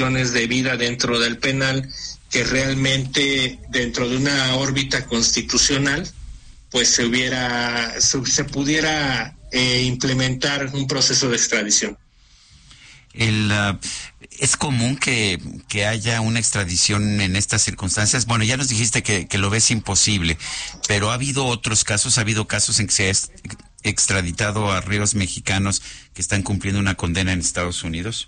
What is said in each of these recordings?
de vida dentro del penal, que realmente dentro de una órbita constitucional pues se pudiera implementar un proceso de extradición. ¿Es común que haya una extradición en estas circunstancias? Bueno, ya nos dijiste que lo ves imposible, pero ha habido otros casos, ha habido casos en que se ha extraditado a reos mexicanos que están cumpliendo una condena en Estados Unidos.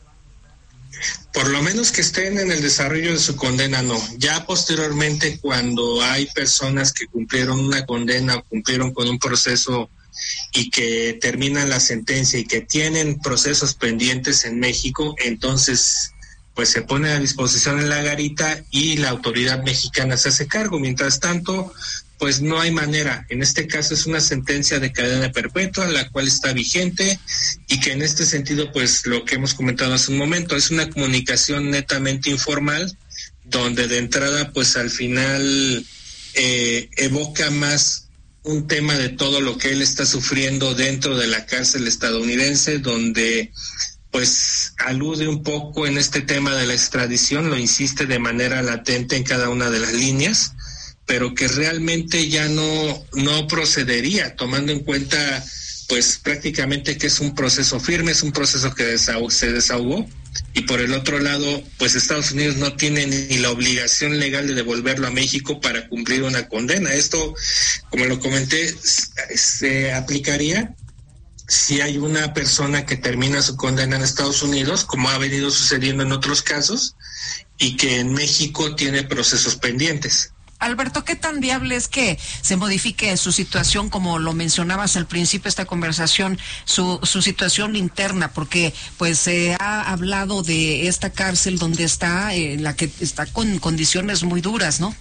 Por lo menos que estén en el desarrollo de su condena, no. Ya posteriormente, cuando hay personas que cumplieron una condena o cumplieron con un proceso y que terminan la sentencia y que tienen procesos pendientes en México, entonces pues se pone a disposición en la garita y la autoridad mexicana se hace cargo. Mientras tanto, pues no hay manera. En este caso es una sentencia de cadena perpetua, la cual está vigente, y que en este sentido, pues lo que hemos comentado hace un momento, es una comunicación netamente informal, donde de entrada, pues al final evoca más un tema de todo lo que él está sufriendo dentro de la cárcel estadounidense, donde pues alude un poco en este tema de la extradición, lo insiste de manera latente en cada una de las líneas, pero que realmente ya no procedería, tomando en cuenta pues prácticamente que es un proceso firme, es un proceso que se desahogó, y por el otro lado, pues Estados Unidos no tiene ni la obligación legal de devolverlo a México para cumplir una condena. Esto, como lo comenté, se aplicaría si hay una persona que termina su condena en Estados Unidos, como ha venido sucediendo en otros casos, y que en México tiene procesos pendientes. Alberto, ¿qué tan viable es que se modifique su situación, como lo mencionabas al principio de esta conversación, su situación interna? Porque pues se ha hablado de esta cárcel donde está, en la que está con condiciones muy duras, ¿no?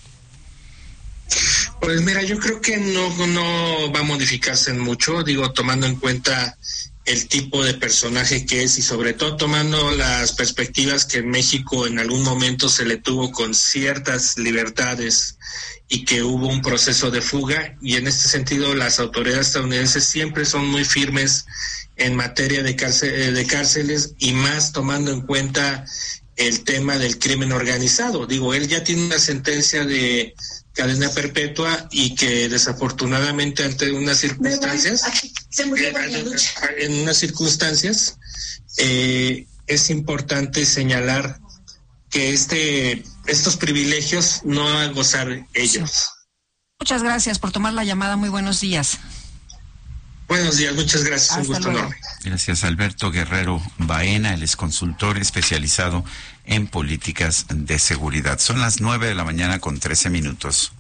Pues mira, yo creo que no va a modificarse en mucho, digo, tomando en cuenta el tipo de personaje que es, y sobre todo tomando las perspectivas que en México en algún momento se le tuvo con ciertas libertades y que hubo un proceso de fuga, y en este sentido las autoridades estadounidenses siempre son muy firmes en materia de cárceles, y más tomando en cuenta el tema del crimen organizado. Digo, él ya tiene una sentencia de cadena perpetua y que desafortunadamente ante unas circunstancias, es importante señalar que estos privilegios no van a gozar ellos. Sí. Muchas gracias por tomar la llamada. Muy buenos días. Buenos días, muchas gracias. Hasta un gusto luego. enorme. Gracias, Alberto Guerrero Baena. Él es consultor especializado en políticas de seguridad. Son las 9:13 a.m.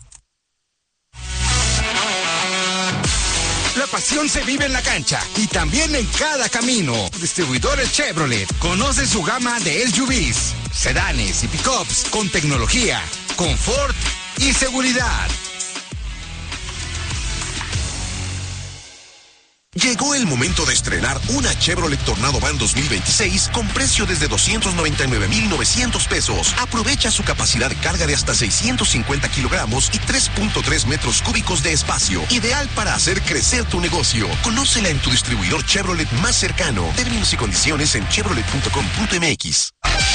La pasión se vive en la cancha y también en cada camino. Distribuidores Chevrolet. Conoce su gama de SUVs, sedanes y pickups con tecnología, confort y seguridad. Llegó el momento de estrenar una Chevrolet Tornado Van 2026 con precio desde 299,900 pesos. Aprovecha su capacidad de carga de hasta 650 kilogramos y 3.3 metros cúbicos de espacio. Ideal para hacer crecer tu negocio. Conócela en tu distribuidor Chevrolet más cercano. Términos y condiciones en chevrolet.com.mx.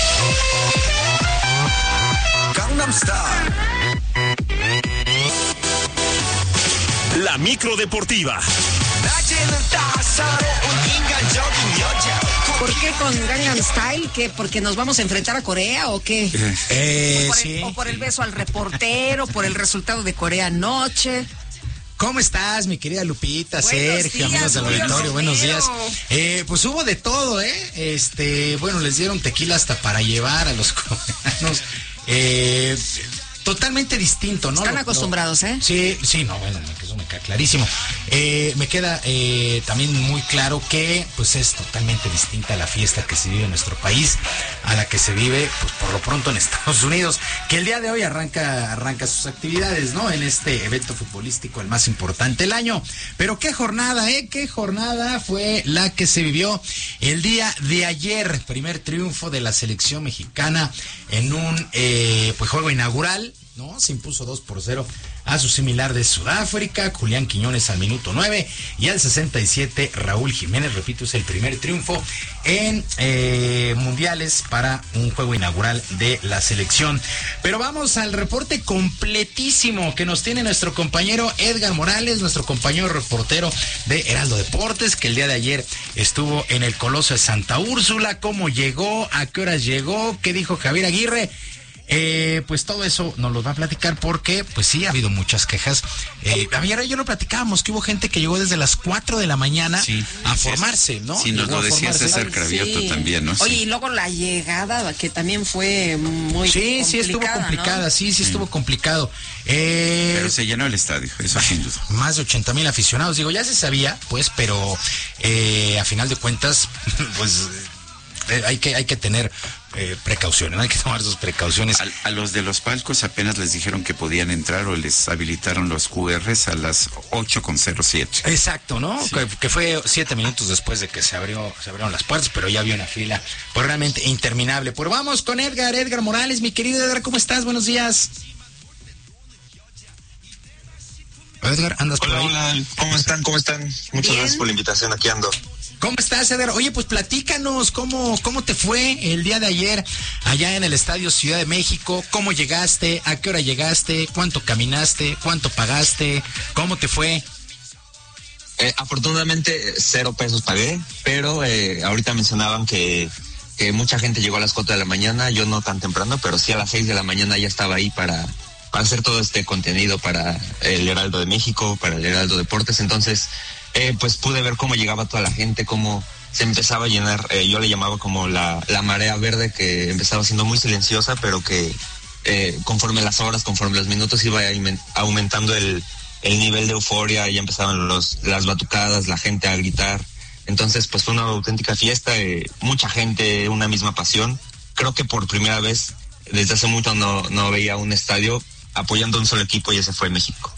Gangnam Style. La micro deportiva. ¿Por qué con Gangnam Style? ¿Qué? ¿Porque nos vamos a enfrentar a Corea o qué? ¿O por el beso al reportero? ¿Por el resultado de Corea anoche? ¿Cómo estás, mi querida Lupita, Buenos Sergio, días, amigos del Julio auditorio? Buenos días. Romero. Pues hubo de todo, bueno, les dieron tequila hasta para llevar a los coreanos. Totalmente distinto, ¿no? Están acostumbrados, ¿eh? Sí, no, bueno, eso me queda clarísimo. Me queda también muy claro que pues es totalmente distinta la fiesta que se vive en nuestro país a la que se vive, pues por lo pronto en Estados Unidos, que el día de hoy arranca sus actividades, ¿no? En este evento futbolístico, el más importante del año. Pero qué jornada, qué jornada fue la que se vivió el día de ayer. Primer triunfo de la selección mexicana en un pues juego inaugural, ¿no? Se impuso 2-0 a su similar de Sudáfrica, Julián Quiñones al minuto 9 y al 67 Raúl Jiménez. Repito, es el primer triunfo en mundiales para un juego inaugural de la selección. Pero vamos al reporte completísimo que nos tiene nuestro compañero Edgar Morales, nuestro compañero reportero de Heraldo Deportes, que el día de ayer estuvo en el Coloso de Santa Úrsula. ¿Cómo llegó? ¿A qué horas llegó? ¿Qué dijo Javier Aguirre? Pues todo eso nos lo va a platicar porque, pues sí, ha habido muchas quejas. Ayer yo lo platicábamos, que hubo gente que llegó desde las 4 de la mañana a formarse, ¿no? Sí, nos lo decía César Cravioto también, ¿no? Oye, y luego la llegada, que también fue muy complicada, sí, estuvo complicada, ¿no? Sí, estuvo complicado. Pero se llenó el estadio, eso sin duda. Más de 80,000 aficionados, digo, ya se sabía, pues, pero a final de cuentas, pues hay que tener precauciones, hay que tomar sus precauciones. A los de los palcos apenas les dijeron que podían entrar o les habilitaron los QRs a las 8:07. Exacto, ¿no? Sí. Que fue 7 minutos después de que se abrieron las puertas, pero ya había una fila pues realmente interminable. Pues vamos con Edgar Morales, mi querido Edgar, ¿cómo estás? Buenos días. Edgar, ¿andas por ahí? Hola, ¿cómo están? Muchas gracias por la invitación, aquí ando. ¿Cómo estás, Edgar? Oye, pues platícanos, ¿cómo te fue el día de ayer allá en el Estadio Ciudad de México? ¿Cómo llegaste? ¿A qué hora llegaste? ¿Cuánto caminaste? ¿Cuánto pagaste? ¿Cómo te fue? Afortunadamente 0 pesos pagué, pero ahorita mencionaban que mucha gente llegó a las 4 de la mañana, yo no tan temprano, pero sí a las 6 de la mañana ya estaba ahí para hacer todo este contenido para el Heraldo de México, para el Heraldo Deportes. Entonces pues pude ver cómo llegaba toda la gente, cómo se empezaba a llenar, yo le llamaba como la marea verde, que empezaba siendo muy silenciosa, pero que conforme las horas, conforme los minutos iba aumentando el nivel de euforia, ya empezaban las batucadas, la gente a gritar. Entonces pues fue una auténtica fiesta, mucha gente, una misma pasión. Creo que por primera vez desde hace mucho no veía un estadio apoyando a un solo equipo, y ese fue México.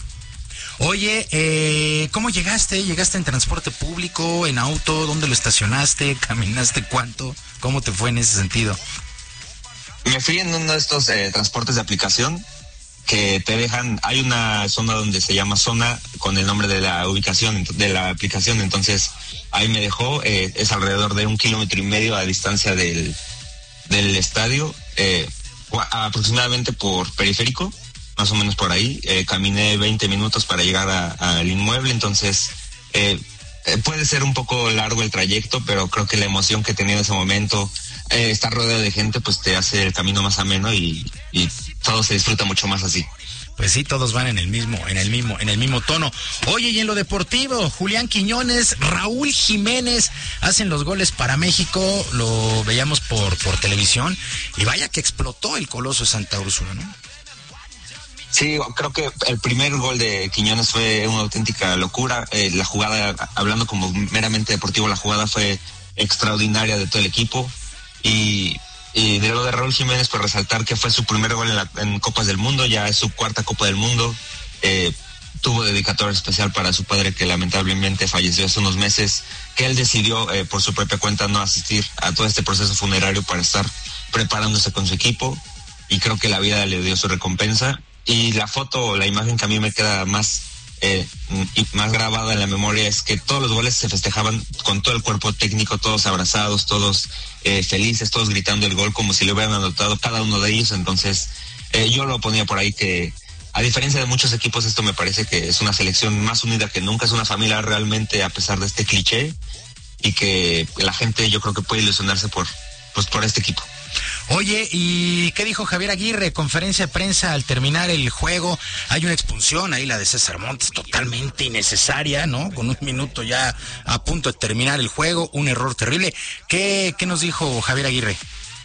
Oye, ¿cómo llegaste? ¿Llegaste en transporte público, en auto? ¿Dónde lo estacionaste? ¿Caminaste cuánto? ¿Cómo te fue en ese sentido? Me fui en uno de estos transportes de aplicación que te dejan. Hay una zona donde se llama zona con el nombre de la ubicación de la aplicación, entonces ahí me dejó. Es alrededor de 1,5 kilómetros a distancia del estadio, aproximadamente por periférico, más o menos por ahí. Caminé 20 minutos para llegar al inmueble, entonces puede ser un poco largo el trayecto, pero creo que la emoción que tenía en ese momento, estar rodeado de gente, pues te hace el camino más ameno y todo se disfruta mucho más así. Pues sí, todos van en el mismo tono. Oye, y en lo deportivo, Julián Quiñones, Raúl Jiménez hacen los goles para México, lo veíamos por televisión, y vaya que explotó el Coloso de Santa Úrsula, ¿no? Sí, creo que el primer gol de Quiñones fue una auténtica locura. La jugada, hablando como meramente deportivo, la jugada fue extraordinaria de todo el equipo. Y de lo de Raúl Jiménez, pues resaltar que fue su primer gol en Copas del Mundo, ya es su 4ª Copa del Mundo. Tuvo dedicatoria especial para su padre, que lamentablemente falleció hace unos meses, que él decidió por su propia cuenta no asistir a todo este proceso funerario para estar preparándose con su equipo, y creo que la vida le dio su recompensa. Y la foto, la imagen que a mí me queda más grabada en la memoria es que todos los goles se festejaban con todo el cuerpo técnico, todos abrazados, todos felices, todos gritando el gol como si lo hubieran anotado cada uno de ellos. Entonces yo lo ponía por ahí, que a diferencia de muchos equipos, esto me parece que es una selección más unida que nunca, es una familia realmente, a pesar de este cliché, y que la gente, yo creo que puede ilusionarse por este equipo. Oye, ¿y qué dijo Javier Aguirre? Conferencia de prensa al terminar el juego. Hay una expulsión ahí, la de César Montes, totalmente innecesaria, ¿no? Con 1 minuto ya a punto de terminar el juego, un error terrible. ¿Qué nos dijo Javier Aguirre?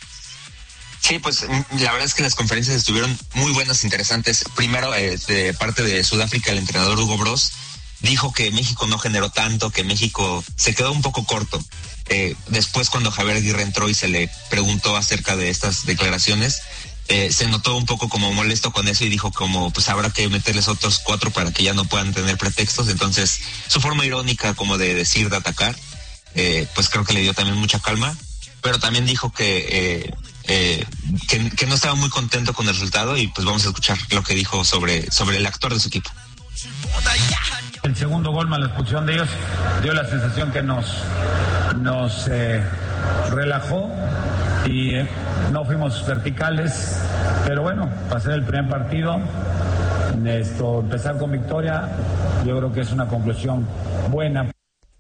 Sí, pues la verdad es que las conferencias estuvieron muy buenas, interesantes. Primero, de parte de Sudáfrica, el entrenador Hugo Broos dijo que México no generó tanto, que México se quedó un poco corto. Después, cuando Javier Aguirre entró y se le preguntó acerca de estas declaraciones, se notó un poco como molesto con eso y dijo como pues habrá que meterles otros 4 para que ya no puedan tener pretextos. Entonces su forma irónica como de decir, de atacar, pues creo que le dio también mucha calma, pero también dijo que que no estaba muy contento con el resultado, y pues vamos a escuchar lo que dijo sobre el actor de su equipo. El segundo gol más la expulsión de ellos dio la sensación que nos relajó y no fuimos verticales, pero bueno, pasé el primer partido, empezar con victoria, yo creo que es una conclusión buena.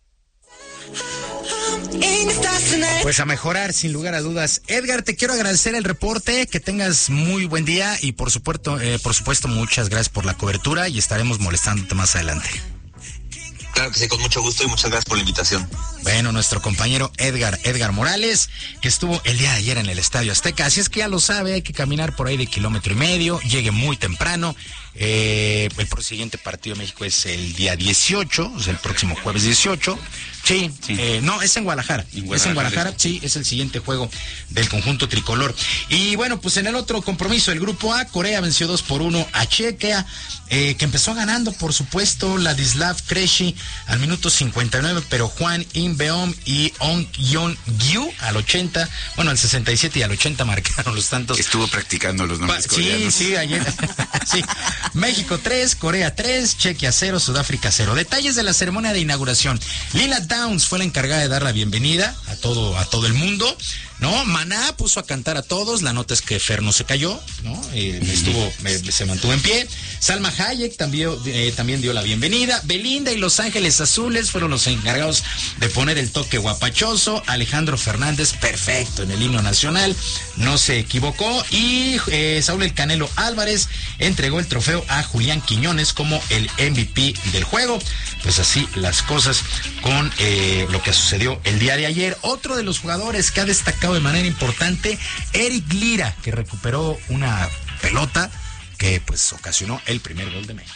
Pues a mejorar, sin lugar a dudas. Edgar, te quiero agradecer el reporte, que tengas muy buen día y por supuesto muchas gracias por la cobertura y estaremos molestándote más adelante. Claro que sí, con mucho gusto y muchas gracias por la invitación. Bueno, nuestro compañero Edgar Morales, que estuvo el día de ayer en el Estadio Azteca, así es que ya lo sabe, hay que caminar por ahí de 1,5 kilómetros, llegue muy temprano. El siguiente partido de México es el día 18, o sea, el próximo jueves 18. Sí. No, es en Guadalajara. Es en Guadalajara, sí, es el siguiente juego del conjunto tricolor. Y bueno, pues en el otro compromiso, el grupo A, Corea venció 2-1 a Chequia, que empezó ganando, por supuesto, Ladislav Krejci al minuto 59, pero Juan In-beom y Ong Yeon-gyu al 80, bueno, al 67 y al 80 marcaron los tantos. Estuvo practicando los nombres coreanos. Sí, ayer. Sí. México 3, Corea 3, Chequia 0, Sudáfrica 0. Detalles de la ceremonia de inauguración. Lila Downs fue la encargada de dar la bienvenida a todo el mundo, ¿no? Maná puso a cantar a todos, la nota es que Fer no se cayó, ¿no? Se mantuvo en pie. Salma Hayek también dio la bienvenida. Belinda y Los Ángeles Azules fueron los encargados de poner el toque guapachoso. Alejandro Fernández, perfecto en el himno nacional, no se equivocó. Y Saúl El Canelo Álvarez entregó el trofeo a Julián Quiñones como el MVP del juego. Pues así las cosas con lo que sucedió el día de ayer. Otro de los jugadores que ha destacado de manera importante, Eric Lira, que recuperó una pelota que pues ocasionó el primer gol de México.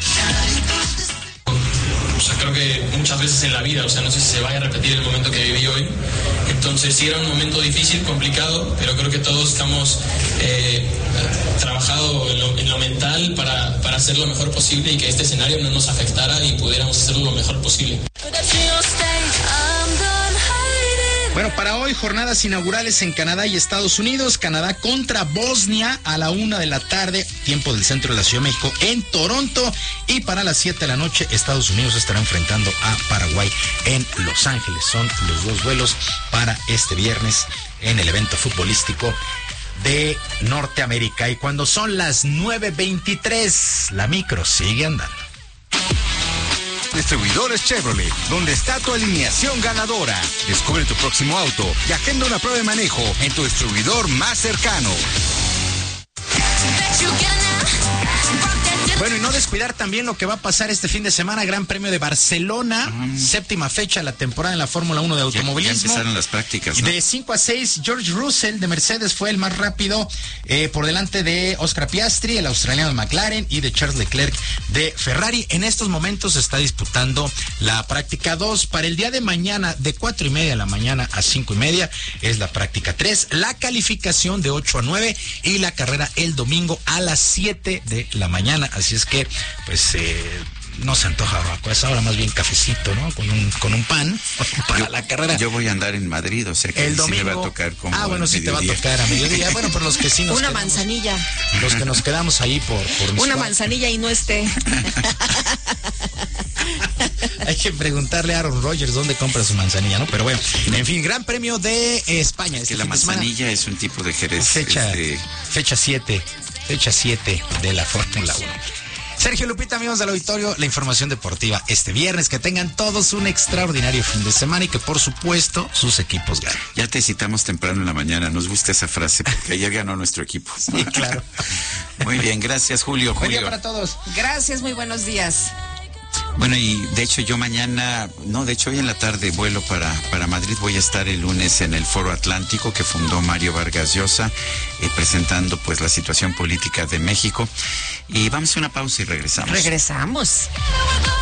O sea, creo que muchas veces en la vida, o sea, no sé si se vaya a repetir el momento que viví hoy. Entonces sí era un momento difícil, complicado, pero creo que todos estamos trabajado en lo mental para hacer lo mejor posible y que este escenario no nos afectara y pudiéramos hacerlo lo mejor posible. Bueno, para hoy, jornadas inaugurales en Canadá y Estados Unidos. Canadá contra Bosnia a la 1:00 p.m, tiempo del centro de la Ciudad de México, en Toronto. Y para las 7:00 p.m, Estados Unidos estará enfrentando a Paraguay en Los Ángeles. Son los dos vuelos para este viernes en el evento futbolístico de Norteamérica. Y cuando son las 9:23, la micro sigue andando. Distribuidores Chevrolet, donde está tu alineación ganadora. Descubre tu próximo auto y agenda una prueba de manejo en tu distribuidor más cercano. Bueno, y no descuidar también lo que va a pasar este fin de semana, Gran Premio de Barcelona, séptima fecha de la temporada en la Fórmula 1 de automovilismo. Ya empezaron las prácticas, ¿no? De 5-6, George Russell de Mercedes fue el más rápido, por delante de Oscar Piastri, el australiano de McLaren, y de Charles Leclerc de Ferrari. En estos momentos se está disputando la práctica 2. Para el día de mañana, de 4:30 de la mañana a 5:30, es la práctica 3, la calificación de 8 a 9 y la carrera el domingo a las 7 de la mañana. Así es que, pues, no se antoja pues ahora más bien cafecito, ¿no? Con un pan para la carrera. Yo voy a andar en Madrid, o sea que el domingo, sí me va a tocar como bueno, sí te va a tocar a mediodía. Bueno, pero los que sí nos una manzanilla. Los que nos quedamos ahí por una manzanilla y no esté. Hay que preguntarle a Aaron Rodgers dónde compra su manzanilla, ¿no? Pero bueno, en fin, Gran Premio de España. Que la manzanilla es un tipo de Jerez. Fecha 7 de la Fórmula 1. Sergio, Lupita, amigos del auditorio, la información deportiva este viernes. Que tengan todos un extraordinario fin de semana y que, por supuesto, sus equipos ganen. Ya te citamos temprano en la mañana. Nos gusta esa frase porque ayer ganó nuestro equipo. Sí, claro. Muy bien, gracias, Julio. Buen día para todos. Gracias, muy buenos días. Bueno, y de hecho yo hoy en la tarde vuelo para Madrid. Voy a estar el lunes en el Foro Atlántico que fundó Mario Vargas Llosa, presentando pues la situación política de México. Y vamos a una pausa y regresamos. Regresamos.